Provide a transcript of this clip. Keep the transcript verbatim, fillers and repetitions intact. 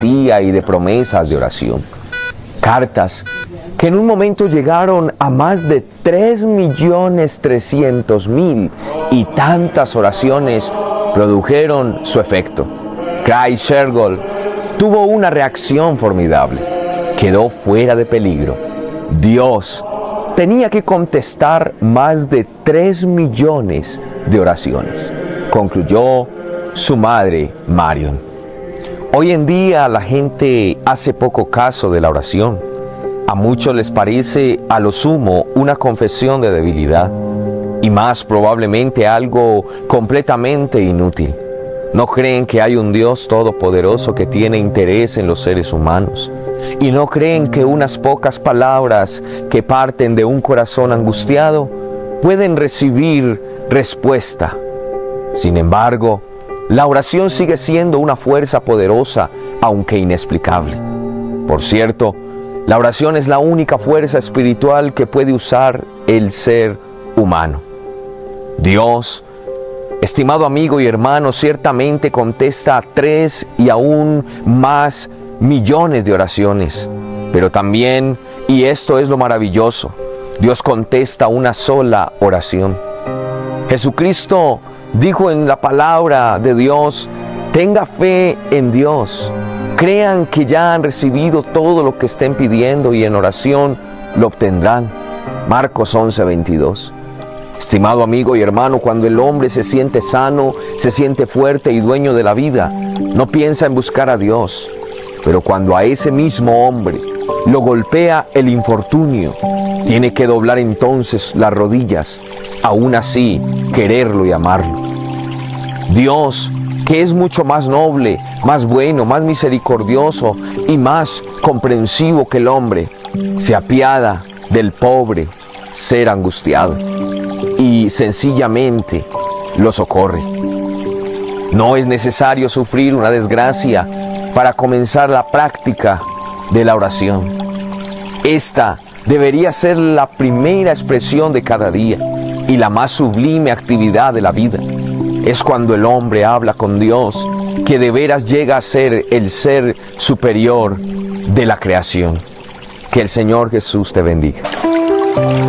y de promesas de oración. Cartas que en un momento llegaron a más de tres millones trescientos mil y tantas oraciones produjeron su efecto. Craig Shergold tuvo una reacción formidable. Quedó fuera de peligro. Dios tenía que contestar más de tres millones de oraciones, concluyó su madre, Marion. Hoy en día la gente hace poco caso de la oración. A muchos les parece a lo sumo una confesión de debilidad y más probablemente algo completamente inútil. No creen que hay un Dios todopoderoso que tiene interés en los seres humanos y no creen que unas pocas palabras que parten de un corazón angustiado pueden recibir respuesta. Sin embargo, la oración sigue siendo una fuerza poderosa, aunque inexplicable. Por cierto, la oración es la única fuerza espiritual que puede usar el ser humano. Dios, estimado amigo y hermano, ciertamente contesta a tres y aún más millones de oraciones. Pero también, y esto es lo maravilloso, Dios contesta una sola oración. Jesucristo dijo en la palabra de Dios: tenga fe en Dios. Crean que ya han recibido todo lo que estén pidiendo y en oración lo obtendrán. Marcos once, veintidós. Estimado amigo y hermano, cuando el hombre se siente sano, se siente fuerte y dueño de la vida, no piensa en buscar a Dios. Pero cuando a ese mismo hombre lo golpea el infortunio, tiene que doblar entonces las rodillas, aún así quererlo y amarlo. Dios, que es mucho más noble, más bueno, más misericordioso y más comprensivo que el hombre, se apiada del pobre ser angustiado y sencillamente lo socorre. No es necesario sufrir una desgracia para comenzar la práctica de la oración. Esta debería ser la primera expresión de cada día y la más sublime actividad de la vida. Es cuando el hombre habla con Dios que de veras llega a ser el ser superior de la creación. Que el Señor Jesús te bendiga.